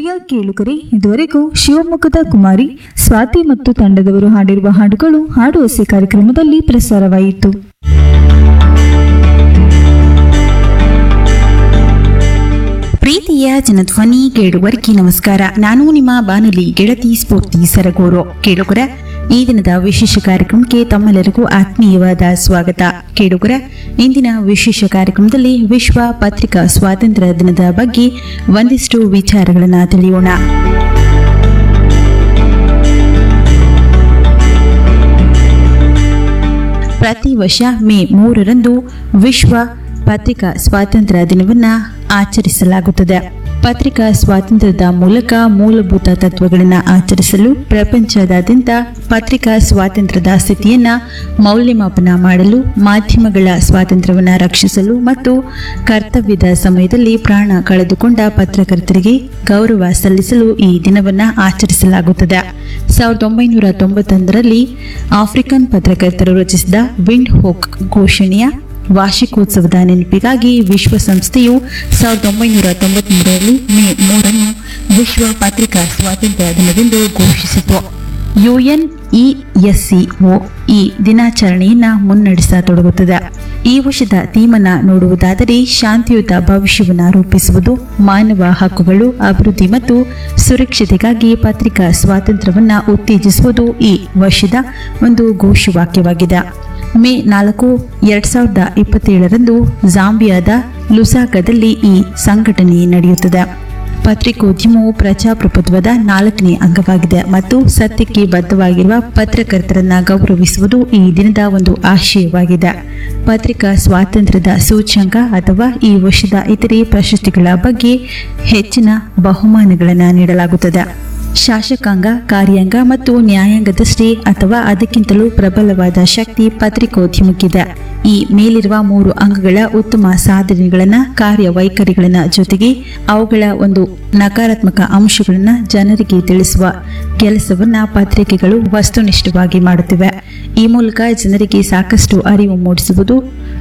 ಪ್ರಿಯ ಕೇಳುಗರೆ, ಇದುವರೆಗೂ ಶಿವಮೊಗ್ಗದ ಕುಮಾರಿ ಸ್ವಾತಿ ಮತ್ತು ತಂಡದವರು ಹಾಡಿರುವ ಹಾಡುಗಳು ಹಾಡುವಸೆ ಕಾರ್ಯಕ್ರಮದಲ್ಲಿ ಪ್ರಸಾರವಾಯಿತು. ಪ್ರೀತಿಯ ಜನಧ್ವನಿ ಕೇಳುಗರಿಗೆ ನಮಸ್ಕಾರ. ನಾನು ನಿಮ್ಮ ಬಾನುಲಿ ಗೆಳತಿ ಸ್ಫೂರ್ತಿ ಸರಗೂರು. ಕೇಳುಗರ, ಈ ದಿನದ ವಿಶೇಷ ಕಾರ್ಯಕ್ರಮಕ್ಕೆ ತಮ್ಮೆಲ್ಲರಿಗೂ ಆತ್ಮೀಯವಾದ ಸ್ವಾಗತ. ಕೇಳುಗರ, ಇಂದಿನ ವಿಶೇಷ ಕಾರ್ಯಕ್ರಮದಲ್ಲಿ ವಿಶ್ವ ಪತ್ರಿಕಾ ಸ್ವಾತಂತ್ರ್ಯ ದಿನದ ಬಗ್ಗೆ ಒಂದಿಷ್ಟು ವಿಚಾರಗಳನ್ನು ತಿಳಿಯೋಣ. ಪ್ರತಿ ವರ್ಷ ಮೇ 3ರಂದು ವಿಶ್ವ ಪತ್ರಿಕಾ ಸ್ವಾತಂತ್ರ್ಯ ದಿನವನ್ನು ಆಚರಿಸಲಾಗುತ್ತದೆ. ಪತ್ರಿಕಾ ಸ್ವಾತಂತ್ರ್ಯದ ಮೂಲಕ ಮೂಲಭೂತ ತತ್ವಗಳನ್ನು ಆಚರಿಸಲು ಪ್ರಪಂಚದಾದ್ಯಂತ ಪತ್ರಿಕಾ ಸ್ವಾತಂತ್ರ್ಯದ ಸ್ಥಿತಿಯನ್ನು ಮೌಲ್ಯಮಾಪನ ಮಾಡಲು, ಮಾಧ್ಯಮಗಳ ಸ್ವಾತಂತ್ರ್ಯವನ್ನು ರಕ್ಷಿಸಲು ಮತ್ತು ಕರ್ತವ್ಯದ ಸಮಯದಲ್ಲಿ ಪ್ರಾಣ ಕಳೆದುಕೊಂಡ ಪತ್ರಕರ್ತರಿಗೆ ಗೌರವ ಸಲ್ಲಿಸಲು ಈ ದಿನವನ್ನು ಆಚರಿಸಲಾಗುತ್ತದೆ. 1991ರಲ್ಲಿ ಆಫ್ರಿಕನ್ ಪತ್ರಕರ್ತರು ರಚಿಸಿದ ವಿಂಡ್ ಹೋಕ್ ಘೋಷಣೆಯ ವಾರ್ಷಿಕೋತ್ಸವದ ನೆನಪಿಗಾಗಿ ವಿಶ್ವಸಂಸ್ಥೆಯು 1993ರಲ್ಲಿ ಮೇ 3ಅನ್ನು ವಿಶ್ವ ಪತ್ರಿಕಾ ಸ್ವಾತಂತ್ರ್ಯ ದಿನವೆಂದು ಘೋಷಿಸಿತು. UNESCO ಈ ದಿನಾಚರಣೆಯನ್ನು ಮುನ್ನಡೆಸತೊಡಗುತ್ತದೆ. ಈ ವರ್ಷದ ಥೀಮನ್ನು ನೋಡುವುದಾದರೆ, ಶಾಂತಿಯುತ ಭವಿಷ್ಯವನ್ನು ರೂಪಿಸುವುದು, ಮಾನವ ಹಕ್ಕುಗಳು, ಅಭಿವೃದ್ಧಿ ಮತ್ತು ಸುರಕ್ಷತೆಗಾಗಿ ಪತ್ರಿಕಾ ಸ್ವಾತಂತ್ರ್ಯವನ್ನು ಉತ್ತೇಜಿಸುವುದು ಈ ವರ್ಷದ ಒಂದು ಘೋಷವಾಕ್ಯವಾಗಿದೆ. ಮೇ 4, 2027ರಂದು ಜಾಂಬಿಯಾದ ಲುಸಾಕಾದಲ್ಲಿ ಈ ಸಂಘಟನೆ ನಡೆಯುತ್ತದೆ. ಪತ್ರಿಕೋದ್ಯಮವು ಪ್ರಜಾಪ್ರಭುತ್ವದ 4ನೇ ಅಂಗವಾಗಿದೆ ಮತ್ತು ಸತ್ಯಕ್ಕೆ ಬದ್ಧವಾಗಿರುವ ಪತ್ರಕರ್ತರನ್ನ ಗೌರವಿಸುವುದು ಈ ದಿನದ ಒಂದು ಆಶಯವಾಗಿದೆ. ಪತ್ರಿಕಾ ಸ್ವಾತಂತ್ರ್ಯದ ಸೂಚ್ಯಂಕ ಅಥವಾ ಈ ವರ್ಷದ ಇತರೆ ಪ್ರಶಸ್ತಿಗಳ ಬಗ್ಗೆ ಹೆಚ್ಚಿನ ಬಹುಮಾನಗಳನ್ನು ನೀಡಲಾಗುತ್ತದೆ. ಶಾಸಕಾಂಗ, ಕಾರ್ಯಾಂಗ ಮತ್ತು ನ್ಯಾಯಾಂಗದಷ್ಟೇ ಅಥವಾ ಅದಕ್ಕಿಂತಲೂ ಪ್ರಬಲವಾದ ಶಕ್ತಿ ಪತ್ರಿಕೋದ್ಯಮಕ್ಕಿದೆ. ಈ ಮೇಲಿರುವ 3 ಅಂಗಗಳ ಉತ್ತಮ ಸಾಧನೆಗಳನ್ನು, ಕಾರ್ಯವೈಖರಿಗಳನ್ನು ಜೊತೆಗೆ ಅವುಗಳ ಒಂದು ನಕಾರಾತ್ಮಕ ಅಂಶಗಳನ್ನು ಜನರಿಗೆ ತಿಳಿಸುವ ಕೆಲಸವನ್ನು ಪತ್ರಿಕೆಗಳು ವಸ್ತುನಿಷ್ಠವಾಗಿ ಮಾಡುತ್ತಿವೆ. ಈ ಮೂಲಕ ಜನರಿಗೆ ಸಾಕಷ್ಟು ಅರಿವು ಮೂಡಿಸುವುದು